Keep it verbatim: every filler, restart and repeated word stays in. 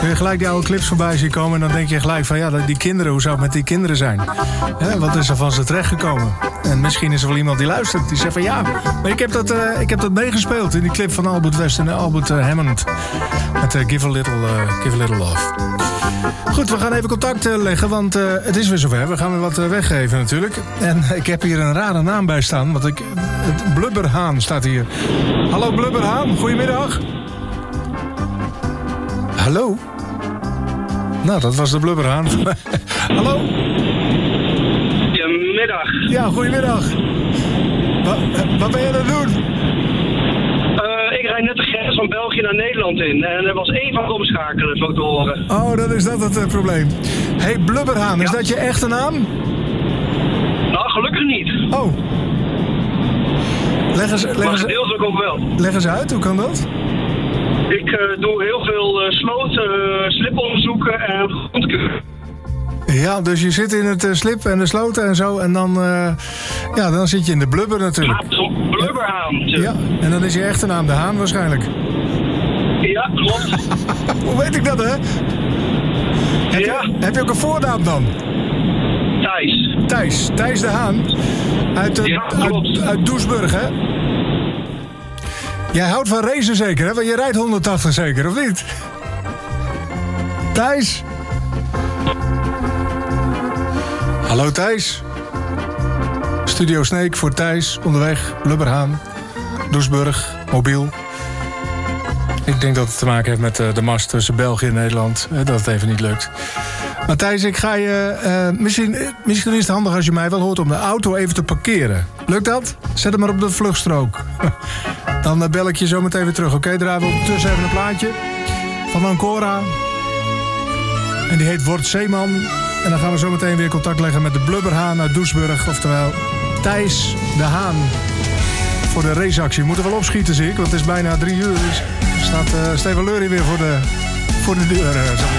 kun je gelijk die oude clips voorbij zien komen... en dan denk je gelijk van, ja, die kinderen, hoe zou het met die kinderen zijn? Hè, wat is er van ze terechtgekomen? En misschien is er wel iemand die luistert, die zegt van... ja, maar ik heb dat, uh, ik heb dat meegespeeld in die clip van Albert West en Albert uh, Hammond. Met uh, Give a Little, uh, Give a Little Love. Goed, we gaan even contact uh, leggen, want uh, het is weer zover. We gaan weer wat uh, weggeven natuurlijk. En ik heb hier een rare naam bij staan, want ik... Het Blubberhaan staat hier. Hallo Blubberhaan, goedemiddag. Hallo? Nou, dat was de Blubberhaan. Hallo? Goedemiddag. Ja, goedemiddag. Wat, wat ben je aan het doen? Uh, ik rijd net de grens van België naar Nederland in. En er was één van omschakelen, zo te horen. Oh, dan is dat het uh, probleem. Hé, hey, Blubberhaan, is ja. dat je echte naam? Nou, gelukkig niet. Oh. Leg eens, leg maar eens, gedeeltelijk ook wel. leg eens uit, hoe kan dat? Ik uh, doe heel veel uh, sloten, uh, sliponderzoeken en grondkeuren. Ja, dus je zit in het uh, slip en de sloten en zo. En dan, uh, ja, dan zit je in de blubber natuurlijk. Ja, zo'n blubberhaan. Ja, en dan is je echte naam de Haan waarschijnlijk. Ja, klopt. Hoe weet ik dat, hè? Heb, ja. je, heb je ook een voornaam dan? Thijs. Thijs. Thijs de Haan. Uit, uh, Ja, uit, uit Doesburg, hè? Jij houdt van racen zeker, hè? Want je rijdt honderdtachtig zeker, of niet? Thijs? Hallo Thijs. Studio Sneek voor Thijs, onderweg, Blubberhaan, Doesburg, mobiel. Ik denk dat het te maken heeft met uh, de mast tussen België en Nederland. Uh, dat het even niet lukt. Maar Thijs, ik ga je... Uh, misschien, misschien is het handig als je mij wel hoort om de auto even te parkeren. Lukt dat? Zet hem maar op de vluchtstrook. Dan uh, bel ik je zo meteen weer terug, oké? Okay? Draaien we ondertussen even een plaatje van Ancora. En die heet Word Zeeman. En dan gaan we zo meteen weer contact leggen met de Blubberhaan uit Doesburg. Oftewel Thijs de Haan. Voor de raceactie. We moeten wel opschieten, zie ik. Want het is bijna drie uur. Dus staat uh, Steven Leury weer voor de, voor de deur. Uh,